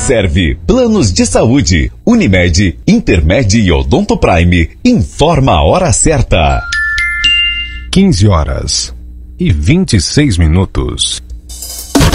Serve Planos de Saúde, Unimed, Intermed e Odonto Prime. Informa a hora certa. 15h26.